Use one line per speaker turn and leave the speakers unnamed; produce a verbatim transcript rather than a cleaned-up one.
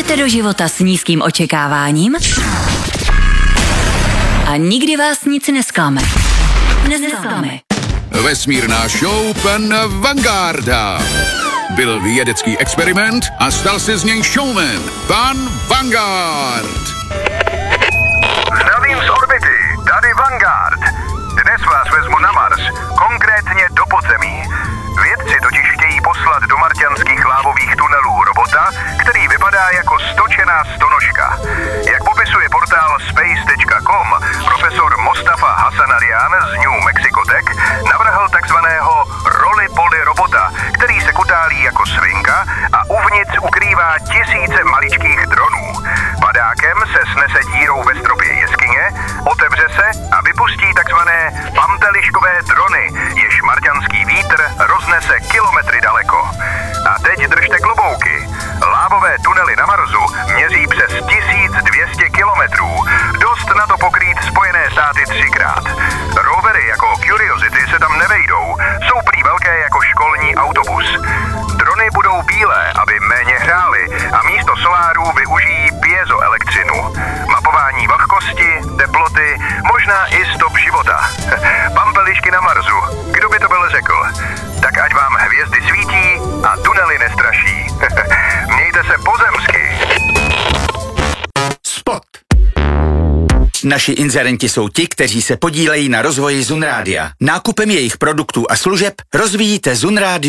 Jdete do života s nízkým očekáváním a nikdy vás nic nesklame. Nesklame.
Vesmírná show pan Vangarda. Byl vědecký experiment a stal se z něj showman. Pan Vanguard.
Zdravím z orbity, tady Vanguard. Dnes vás vezmu na Mars, konkrétně do podzemí. Vědci totiž chtějí poslat do marťanských lávových tunelů robota, který vypadá jako stočená stonožka. Jak popisuje portál space tečka com, profesor Mostafa Hassanarian z New Mexico Tech navrhl takzvaného roly-poly robota, který se kutálí jako svinka a uvnitř ukrývá tisíce maličkých dronů. Padákem se snese dírou ve stropě jeskyně, otevře se a vypustí takzvané panteliškové drony, jež marťanský vítr roznese kilometry daleko. A teď držte klobouky. Lávové tunely na Marsu měří přes tisíc dvě stě kilometrů. Dost na to pokrýt Spojené státy třikrát. Rovery jako Curiosity se tam nevejdou, jsou prý velké jako školní autobus. Drony budou bílé, aby méně hrály a místo solárů využijí piezoelektřinu. Mapování vlhkosti, teploty, možná i stop života. Pampelišky na Marsu, kdo by to byl řekl? Tak ať vám hvězdy svítí a tunely nestraší. Mějte se pozemsky.
Spot. Naši inzerenti jsou ti, kteří se podílejí na rozvoji Zun Rádia. Nákupem jejich produktů a služeb rozvíjíte Zun Rádio